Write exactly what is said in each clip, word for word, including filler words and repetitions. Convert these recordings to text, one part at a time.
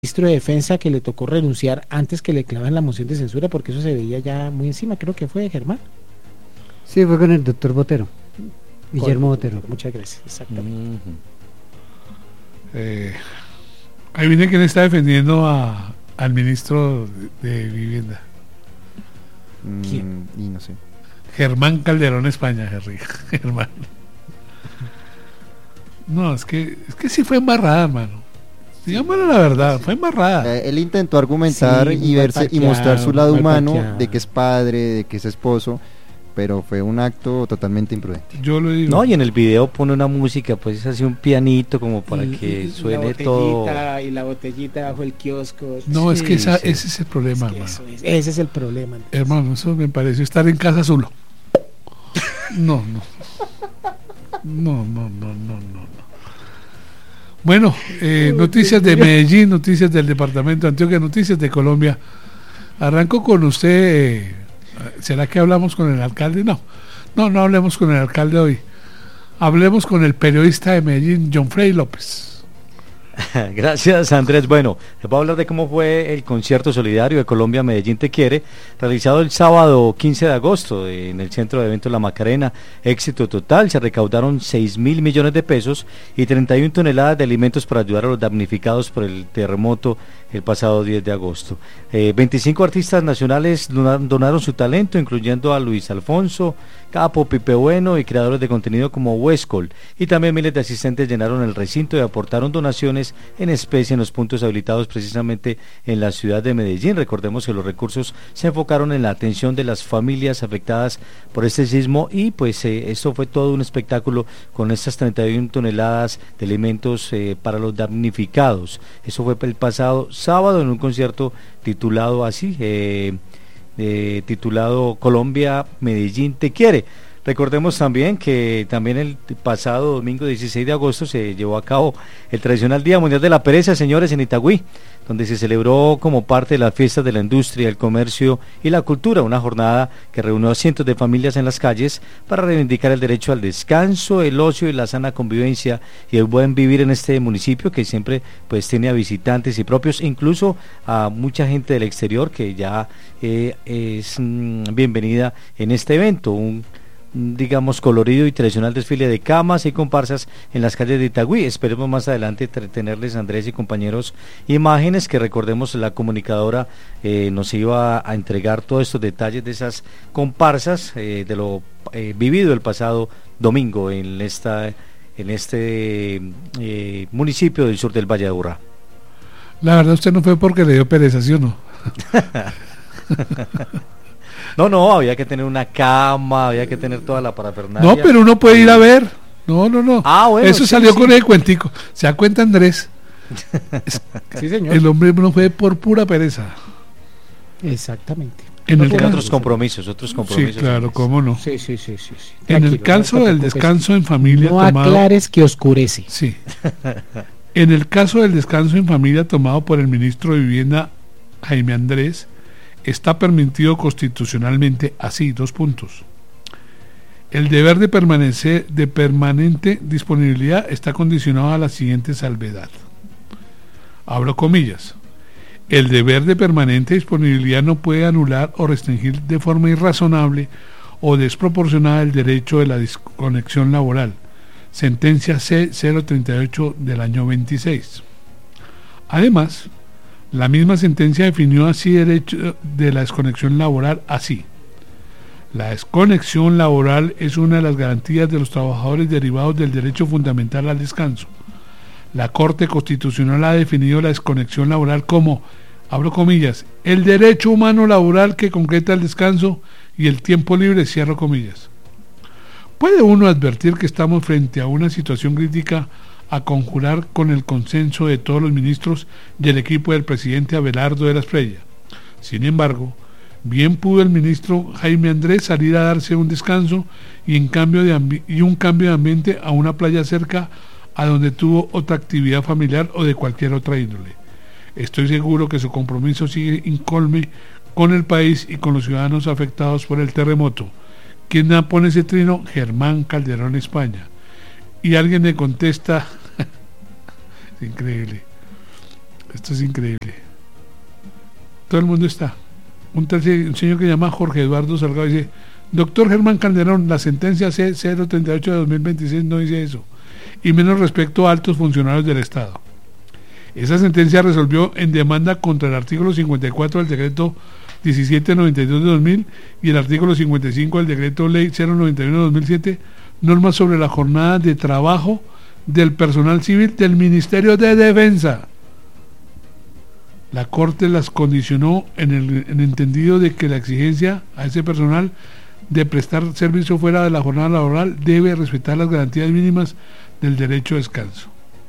ministro de Defensa que le tocó renunciar antes que le clavan la moción de censura porque eso se veía ya muy encima, creo que fue Germán. Sí, fue con el doctor Botero, Guillermo Con, Botero. Muchas gracias, exactamente. Uh-huh. eh, ahí viene quien está defendiendo a, al ministro de, de Vivienda. ¿Quién? Mm, y no sé. Germán Calderón España, Jerry. Germán. No, es que, es que sí fue embarrada, hermano. Digámosle la verdad, fue embarrada. Eh, él intentó argumentar Sí, y verse paqueado, y mostrar su lado humano paqueado. de que es padre, de que es esposo, pero fue un acto totalmente imprudente. Yo lo digo. No, y en el video pone una música, pues así un pianito como para Y- que y suene la todo. botellita, y la botellita bajo el kiosco. No, es Sí, que esa, sí. ese es el problema, Es que hermano. eso es- ese es el problema. Hermano, eso me pareció estar en casa solo. No, no. No, no, no, no, no. no. Bueno, eh, noticias de Medellín, noticias del departamento de Antioquia, noticias de Colombia. Arranco con usted. eh, ¿Será que hablamos con el alcalde? No, no, no hablemos con el alcalde hoy. Hablemos con el periodista de Medellín, John Frey López. Gracias, Andrés. Bueno, les voy a hablar de cómo fue el concierto solidario de Colombia Medellín Te Quiere, realizado el sábado quince de agosto en el Centro de Eventos La Macarena. Éxito total, se recaudaron seis mil millones de pesos y treinta y una toneladas de alimentos para ayudar a los damnificados por el terremoto el pasado diez de agosto. Eh, veinticinco artistas nacionales donaron, donaron su talento, incluyendo a Luis Alfonso, Capo, Pipe Bueno y creadores de contenido como Huescol. Y también miles de asistentes llenaron el recinto y aportaron donaciones en especie en los puntos habilitados precisamente en la ciudad de Medellín. Recordemos que los recursos se enfocaron en la atención de las familias afectadas por este sismo y pues eh, esto fue todo un espectáculo con estas treinta y una toneladas de alimentos eh, para los damnificados. Eso fue el pasado sábado en un concierto titulado así, eh, eh, titulado Colombia Medellín Te Quiere. Recordemos también que también el pasado domingo dieciséis de agosto se llevó a cabo el tradicional Día Mundial de la Pereza, señores, en Itagüí, donde se celebró como parte de las fiestas de la industria, el comercio y la cultura, una jornada que reunió a cientos de familias en las calles para reivindicar el derecho al descanso, el ocio y la sana convivencia y el buen vivir en este municipio que siempre pues tiene a visitantes y propios, incluso a mucha gente del exterior que ya eh, es mm, bienvenida en este evento, un digamos colorido y tradicional desfile de camas y comparsas en las calles de Itagüí. Esperemos más adelante tenerles, Andrés y compañeros, imágenes que recordemos la comunicadora eh, nos iba a entregar todos estos detalles de esas comparsas eh, de lo eh, vivido el pasado domingo en esta en este eh, municipio del sur del Valle de Aburrá. La verdad, usted no fue porque le dio pereza, ¿sí o no? No, no, había que tener una cama, había que tener toda la parafernalia. No, pero uno puede ir a ver. No, no, no. Ah, bueno, Eso sí, salió sí. con el cuentico. ¿Se da cuenta, Andrés? Sí, señor. El hombre no fue por pura pereza. Exactamente. En No el, tiene ca- otros compromisos, otros compromisos. sí, claro, cómo no. Sí, sí, sí, sí. sí. En el Tranquilo, caso no te del preocupes. descanso en familia No tomado. aclares que oscurece. Sí. En el caso del descanso en familia tomado por el ministro de Vivienda, Jaime Andrés, está permitido constitucionalmente así, dos puntos. El deber de permanecer de permanente disponibilidad está condicionado a la siguiente salvedad. Abro comillas. El deber de permanente disponibilidad no puede anular o restringir de forma irrazonable o desproporcionada el derecho de la desconexión laboral. Sentencia C cero treinta y ocho del año veintiséis. Además, la misma sentencia definió así derecho de la desconexión laboral así. La desconexión laboral es una de las garantías de los trabajadores derivados del derecho fundamental al descanso. La Corte Constitucional ha definido la desconexión laboral como, abro comillas, el derecho humano laboral que concreta el descanso y el tiempo libre, cierro comillas. ¿Puede uno advertir que estamos frente a una situación crítica a conjurar con el consenso de todos los ministros y el equipo del presidente Abelardo de la Espriella? Sin embargo, bien pudo el ministro Jaime Andrés salir a darse un descanso y, en cambio de ambi- y un cambio de ambiente a una playa cerca a donde tuvo otra actividad familiar o de cualquier otra índole. Estoy seguro que su compromiso sigue incolme con el país y con los ciudadanos afectados por el terremoto. ¿Quién pone ese trino? Germán Calderón España. Y alguien le contesta, es increíble, Esto es increíble. Todo el mundo está. Un, tercer, un señor que se llama Jorge Eduardo Salgado dice: doctor Germán Calderón, la sentencia C cero treinta y ocho de dos mil veintiséis no dice eso, y menos respecto a altos funcionarios del Estado. Esa sentencia resolvió en demanda contra el artículo cincuenta y cuatro del decreto diecisiete noventa y dos de dos mil y el artículo cincuenta y cinco del decreto ley cero noventa y uno de dos mil siete, normas sobre la jornada de trabajo del personal civil del Ministerio de Defensa. La Corte las condicionó en el, en el entendido de que la exigencia a ese personal de prestar servicio fuera de la jornada laboral debe respetar las garantías mínimas del derecho a descanso.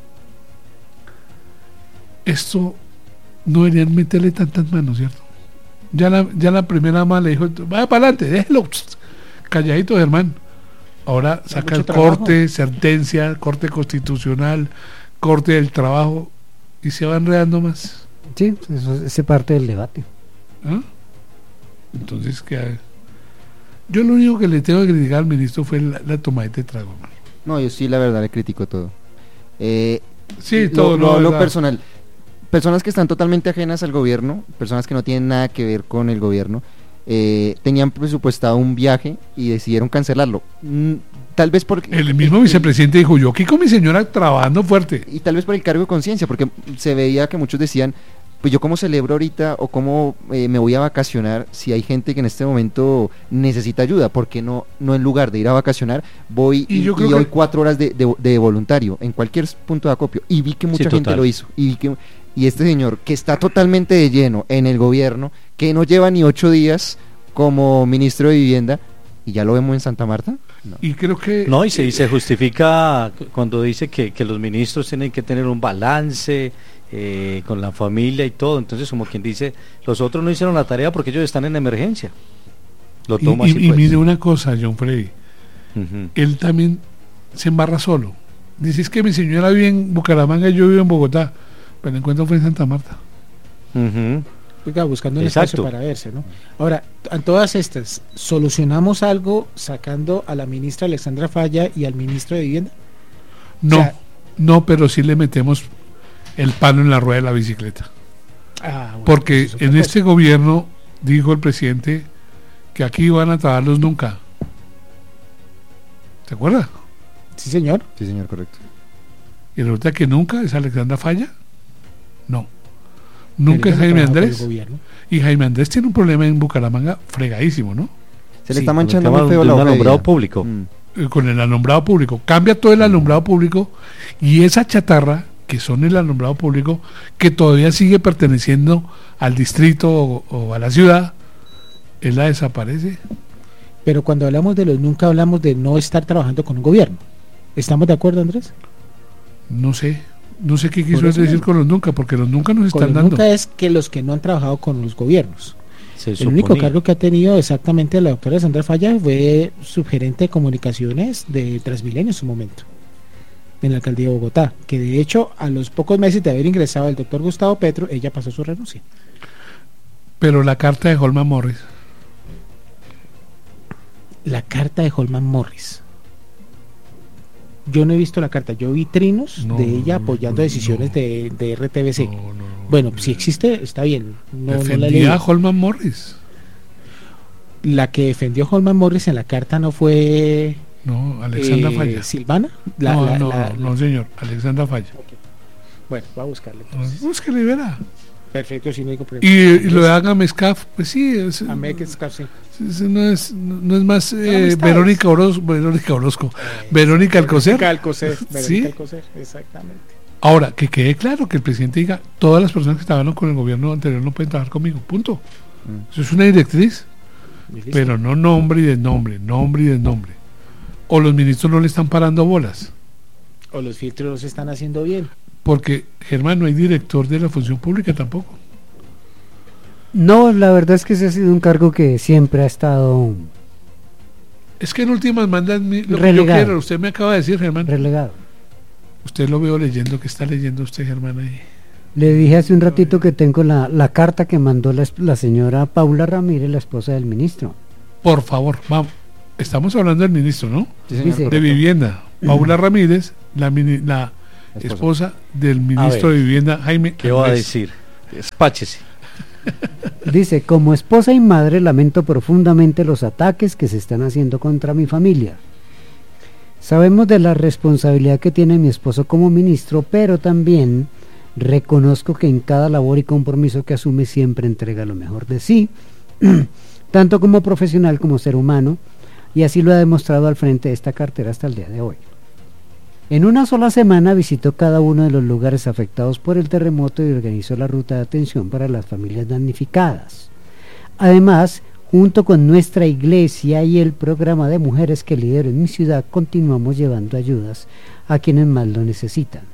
Esto no deberían meterle tantas manos, ¿cierto? Ya la, ya la primera dama le dijo: vaya para adelante, déjelo, calladito, Germán. Ahora saca el corte, sentencia, corte constitucional, corte del trabajo, y se va enredando más. Sí, eso es parte del debate. ¿Ah? Entonces, ¿qué? Yo lo único que le tengo que criticar al ministro fue la, la tomadita de trago, man. No, yo sí, la verdad, le critico todo. Eh, sí, lo, todo lo, lo, lo personal. Personas que están totalmente ajenas al gobierno, personas que no tienen nada que ver con el gobierno, eh, tenían presupuestado un viaje y decidieron cancelarlo. Mm, tal vez porque... El mismo el, vicepresidente dijo: yo aquí con mi señora trabajando fuerte. Y tal vez por el cargo de conciencia, porque se veía que muchos decían: pues yo cómo celebro ahorita o cómo eh, me voy a vacacionar si hay gente que en este momento necesita ayuda, porque no no en lugar de ir a vacacionar voy y, y, y doy cuatro horas de, de, de voluntario en cualquier punto de acopio, y vi que mucha sí, gente total. lo hizo, y vi que y este señor que está totalmente de lleno en el gobierno, que no lleva ni ocho días como ministro de Vivienda, y ya lo vemos en Santa Marta. No. Y creo que no, y se, y se justifica cuando dice que, que los ministros tienen que tener un balance Eh, con la familia y todo. Entonces, como quien dice, los otros no hicieron la tarea porque ellos están en emergencia. Lo toma y, así, y, pues. y mire una cosa, John Freddy, uh-huh. él también se embarra solo. Dice: es que mi señora vive en Bucaramanga y yo vivo en Bogotá, pero el encuentro fue en Santa Marta. Uh-huh. Oiga, buscando un Exacto. espacio para verse, ¿no? Ahora, en todas estas, ¿solucionamos algo sacando a la ministra Alexandra Falla y al ministro de Vivienda? No, o sea, no, pero sí le metemos el palo en la rueda de la bicicleta. Ah, bueno, porque pues en cosa. este gobierno dijo el presidente que aquí iban a trabajarlos nunca. ¿Se acuerda? Sí, señor. Sí, señor, correcto. Y resulta que nunca es Alexandra Falla. No. Nunca es Jaime Andrés. Y Jaime Andrés tiene un problema en Bucaramanga fregadísimo, ¿no? Se le sí, está manchando muy feo de la un hoja de alumbrado vida. público. Mm. Con el alumbrado público. Cambia todo el alumbrado público, y esa chatarra que son el alumbrado público, que todavía sigue perteneciendo al distrito o, o a la ciudad, él la desaparece. Pero cuando hablamos de los nunca, hablamos de no estar trabajando con un gobierno. ¿Estamos de acuerdo, Andrés? No sé, no sé qué quiso decir con los nunca, porque los nunca nos con están los dando. Nunca es que los que no han trabajado con los gobiernos. Se el suponía. único cargo que ha tenido exactamente la doctora Sandra Falla fue subgerente de comunicaciones de Transmilenio en su momento, en la alcaldía de Bogotá, que de hecho a los pocos meses de haber ingresado el doctor Gustavo Petro, ella pasó su renuncia. Pero la carta de Holman Morris. La carta de Holman Morris. Yo no he visto la carta, yo vi trinos no, de ella no, apoyando no, decisiones no. de, de R T B C. No, no, no, bueno, no, si existe, está bien. No, no la he defendía leído. a Holman Morris. La que defendió Holman Morris en la carta no fue No, Alexandra eh, Falla. Silvana. La, no, la, no, la, no, no, señor, Alexandra Falla. Okay. Bueno, va a buscarle. Búsquele, verá. Perfecto, sin ningún problema. Y, y lo de Agamescaf, pues sí, es, Amescaf, sí. es, no, es, no es más eh, amistades. Verónica Orozco, Verónica Orozco, Eh, Verónica Alcocer. Verónica Alcocer, ¿Sí? Verónica Alcocer, exactamente. Ahora, que quede claro que el presidente diga: todas las personas que estaban con el gobierno anterior no pueden trabajar conmigo, punto. Mm. Eso es una directriz, Y listo. pero no nombre y desnombre, nombre y desnombre. O los ministros no le están parando bolas, O los filtros los están haciendo bien. porque, Germán, no hay director de la función pública tampoco. No, la verdad es que ese ha sido un cargo que siempre ha estado Es que en últimas mandan mi- lo que yo Relegado. quiero. Usted me acaba de decir, Germán. relegado. Usted lo veo leyendo. ¿Qué está leyendo usted, Germán, ahí? Le dije hace un ratito que tengo la, la carta que mandó la, es- la señora Paula Ramírez, la esposa del ministro. Por favor, vamos. Estamos hablando del ministro, ¿no? Sí, señor, Dice- De correcto. Vivienda. Paula Ramírez, la, mini- la esposa, esposa del ministro de Vivienda, Jaime ¿Qué va a decir? Despáchese. Dice, como esposa y madre lamento profundamente los ataques que se están haciendo contra mi familia. Sabemos de la responsabilidad que tiene mi esposo como ministro, pero también reconozco que en cada labor y compromiso que asume siempre entrega lo mejor de sí, tanto como profesional como ser humano, y así lo ha demostrado al frente de esta cartera hasta el día de hoy. En una sola semana visitó cada uno de los lugares afectados por el terremoto y organizó la ruta de atención para las familias damnificadas. Además, junto con nuestra iglesia y el programa de mujeres que lidero en mi ciudad, continuamos llevando ayudas a quienes más lo necesitan.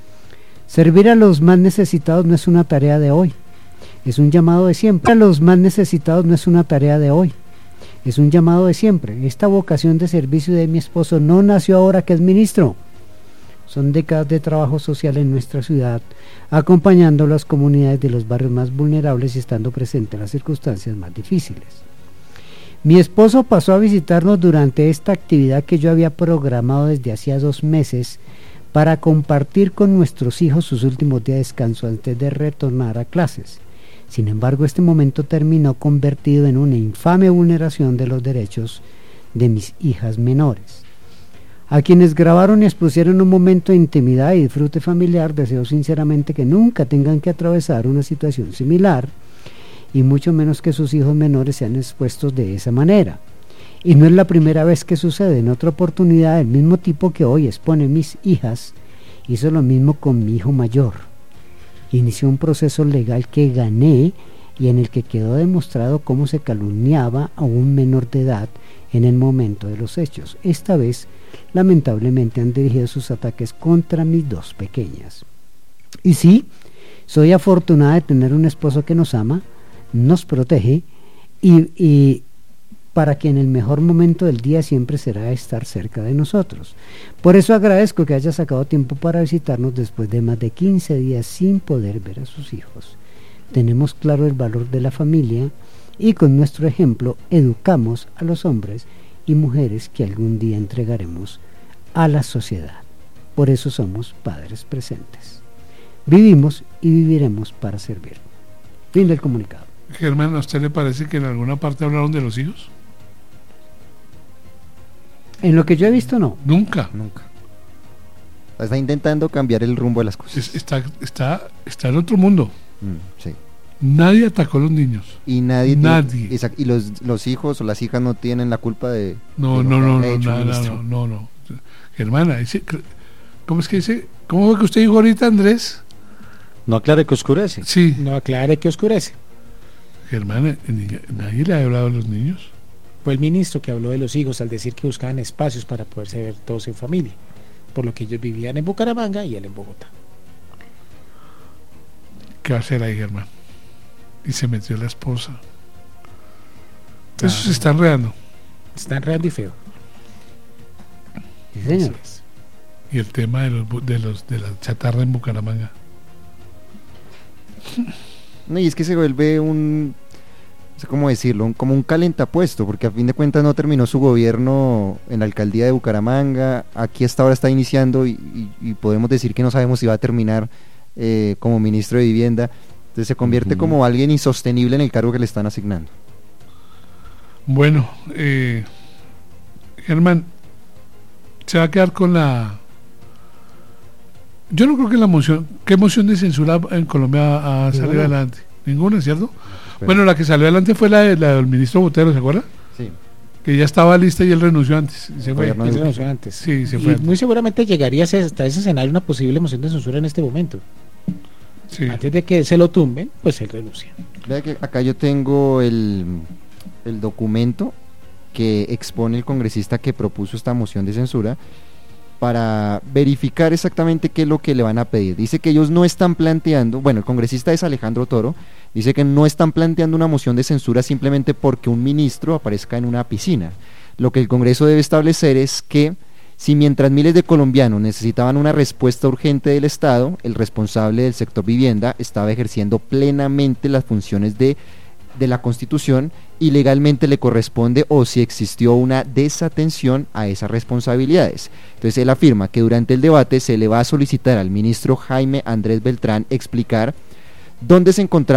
Servir a los más necesitados no es una tarea de hoy, es un llamado de siempre. A los más necesitados no es una tarea de hoy, es un llamado de siempre. Esta vocación de servicio de mi esposo no nació ahora que es ministro. Son décadas de trabajo social en nuestra ciudad, acompañando a las comunidades de los barrios más vulnerables y estando presente en las circunstancias más difíciles. Mi esposo pasó a visitarnos durante esta actividad que yo había programado desde hacía dos meses para compartir con nuestros hijos sus últimos días de descanso antes de retornar a clases. Sin embargo, este momento terminó convertido en una infame vulneración de los derechos de mis hijas menores. A quienes grabaron y expusieron un momento de intimidad y disfrute familiar, deseo sinceramente que nunca tengan que atravesar una situación similar, y mucho menos que sus hijos menores sean expuestos de esa manera. Y no es la primera vez que sucede. En otra oportunidad, el mismo tipo que hoy expone mis hijas hizo lo mismo con mi hijo mayor. Inició un proceso legal que gané y en el que quedó demostrado cómo se calumniaba a un menor de edad en el momento de los hechos. Esta vez, lamentablemente, han dirigido sus ataques contra mis dos pequeñas. Y sí, soy afortunada de tener un esposo que nos ama, nos protege y, y para quien el mejor momento del día siempre será estar cerca de nosotros. Por eso agradezco que haya sacado tiempo para visitarnos después de más de quince días sin poder ver a sus hijos. Tenemos claro el valor de la familia y con nuestro ejemplo educamos a los hombres y mujeres que algún día entregaremos a la sociedad. Por eso somos padres presentes. Vivimos y viviremos para servir. Fin del comunicado. Germán, ¿a usted le parece que en alguna parte hablaron de los hijos? En lo que yo he visto, no. Nunca. Nunca. Está intentando cambiar el rumbo de las cosas. Es, está, está, está en otro mundo. Mm, sí. Nadie atacó a los niños. Y nadie. Nadie. Tiene, y los, los hijos o las hijas no tienen la culpa de. No, de no, no, no, hecho, no, no, no, no. Germana, dice, ¿cómo es que dice? ¿Cómo fue que usted dijo ahorita, Andrés? No aclare que oscurece. Sí. No aclare que oscurece. Germana, nadie le ha hablado a los niños. Fue el ministro que habló de los hijos al decir que buscaban espacios para poderse ver todos en familia, por lo que ellos vivían en Bucaramanga y él en Bogotá. ¿Qué va a hacer ahí, Germán? Y se metió la esposa. Eso se está enredando. Está enredando y feo. Sí, señor. Y el tema de los de los de la chatarra en Bucaramanga. No, y es que se vuelve un, no sé cómo decirlo, un, como un calentapuesto, porque a fin de cuentas no terminó su gobierno en la alcaldía de Bucaramanga, aquí hasta ahora está iniciando y, y, y podemos decir que no sabemos si va a terminar eh, como ministro de Vivienda. Entonces se convierte uh-huh. como alguien insostenible en el cargo que le están asignando. Bueno, eh, Germán, se va a quedar con la... Yo no creo que la moción... ¿Qué moción de censura en Colombia ha salido adelante? Ninguna, ¿cierto? Pero, bueno, la que salió adelante fue la, de, la del ministro Botero, ¿se acuerda? Sí. Que ya estaba lista y él renunció antes. Y se fue. Él renunció antes. Sí, se y fue. Muy seguramente llegaría hasta ese escenario una posible moción de censura en este momento. Sí. Antes de que se lo tumben, pues él renuncia. Vea que acá yo tengo el, el documento que expone el congresista que propuso esta moción de censura para verificar exactamente qué es lo que le van a pedir. Dice que ellos no están planteando, bueno, el congresista es Alejandro Toro, dice que no están planteando una moción de censura simplemente porque un ministro aparezca en una piscina. Lo que el Congreso debe establecer es que si mientras miles de colombianos necesitaban una respuesta urgente del Estado, el responsable del sector vivienda estaba ejerciendo plenamente las funciones de de la Constitución y legalmente le corresponde o si existió una desatención a esas responsabilidades. Entonces él afirma que durante el debate se le va a solicitar al ministro Jaime Andrés Beltrán explicar dónde se encontraba